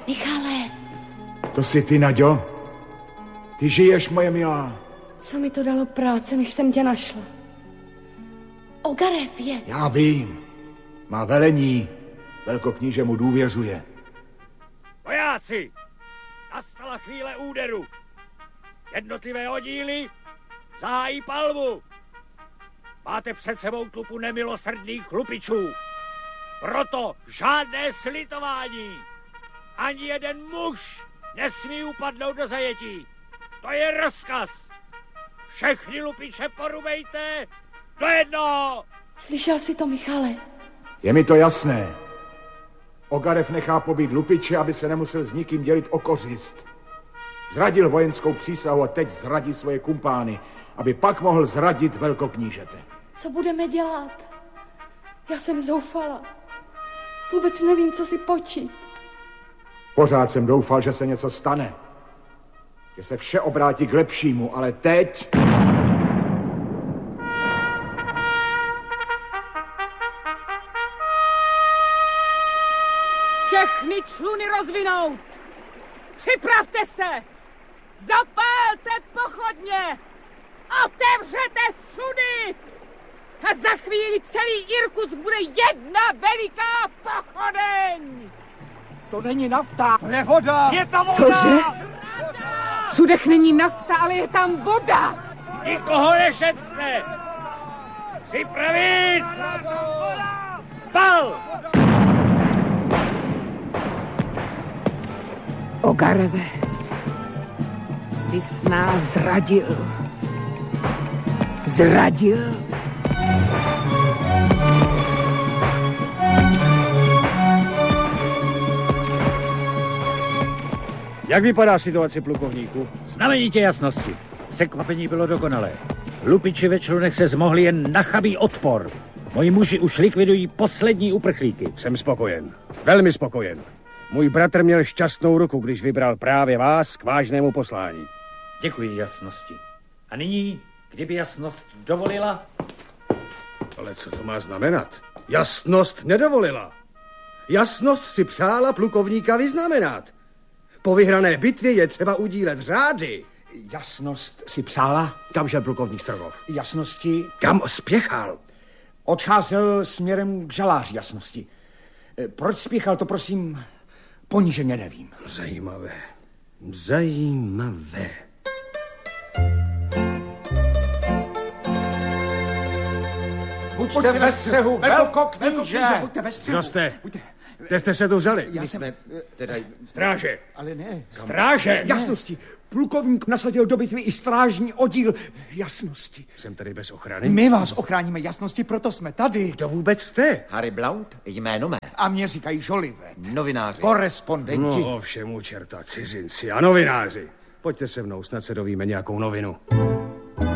Michale. To jsi ty, Naďo? Ty žiješ, moje milá. Co mi to dalo práce, než jsem tě našla? Ogarev je. Já vím. Má velení. Velkokníže mu důvěřuje. Vojáci, nastala chvíle úderu. Jednotlivé oddíly zahájí palbu. Máte před sebou tlupu nemilosrdných chlupičů. Proto žádné slitování. Ani jeden muž nesmí upadnout do zajetí. To je rozkaz. Všechny lupiče porubejte do jednoho. Slyšel jsi to, Michale? Je mi to jasné. Ogarev nechá pobít lupiče, aby se nemusel s nikým dělit o kořist. Zradil vojenskou přísahu a teď zradí svoje kumpány, aby pak mohl zradit velkoknížete. Co budeme dělat? Já jsem zoufala. Vůbec nevím, co si počít. Pořád jsem doufal, že se něco stane. Že se vše obrátí k lepšímu, ale teď... Všechny čluny rozvinout! Připravte se! Zapálte pochodně! Otevřete sudy! A za chvíli celý Irkutsk bude jedna veliká pochodeň! To není nafta, to je voda! Je to voda! Cože? V sudech není nafta, ale je tam voda! Nikoho nešetřte! Připravit! Pal! Ogareve, ty jsi nás zradil. Zradil? Jak vypadá situace, plukovníku? Znamenitě jasnosti. Překvapení bylo dokonalé. Lupiči ve člunech se zmohli jen na chabý odpor. Moji muži už likvidují poslední uprchlíky. Jsem spokojen. Velmi spokojen. Můj bratr měl šťastnou ruku, když vybral právě vás k vážnému poslání. Děkuji jasnosti. A nyní, kdyby jasnost dovolila... Ale co to má znamenat? Jasnost nedovolila. Jasnost si přála plukovníka vyznamenat. Po vyhrané bitvě je třeba udílet řády. Jasnost si přála? Kam šel plukovník Strogov? Jasnosti... Kam spěchal? Odcházel směrem k žaláři jasnosti. Proč spěchal, to prosím, poníženě nevím. Zajímavé. Zajímavé. Buďte ve střehu, velkokníže! Buďte ve střehu. Kdo jste? Kde jste se tu vzali? My jsme... Stráže. Ale ne. Stráže! Jasnosti. Plukovník nasadil do bitvy i strážní oddíl jasnosti. Jsem tady bez ochrany. My vás ochráníme jasnosti, proto jsme tady. Kdo vůbec jste? Harry Blount, jméno mé. A mě říkají Žolivet. Novináři. Korespondenti. No, všemu čerta, cizinci a novináři. Pojďte se mnou, snad se dovíme nějakou novinu.